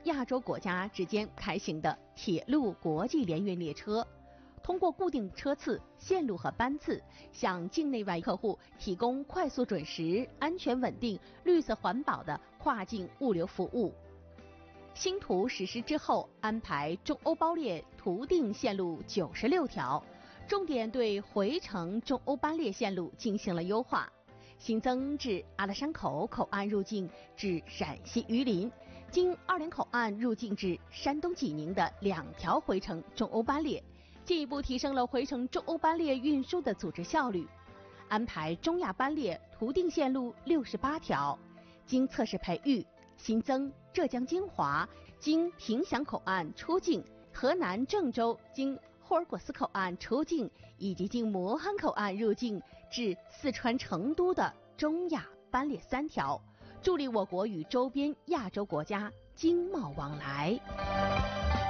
亚洲国家之间开行的铁路国际联运列车，通过固定车次、线路和班次，向境内外客户提供快速、准时、安全、稳定、绿色环保的跨境物流服务。新图实施之后，安排中欧班列途定线路96条，重点对回程中欧班列线路进行了优化。新增至阿拉山口口岸入境至陕西榆林，经二连口岸入境至山东济宁的2条回程中欧班列，进一步提升了回程中欧班列运输的组织效率。安排中亚班列途定线路68条，经测试培育，新增浙江金华经凭祥口岸出境，河南郑州经霍尔果斯口岸出境，以及经磨憨口岸入境至四川成都的中亚班列3条，助力我国与周边亚洲国家经贸往来。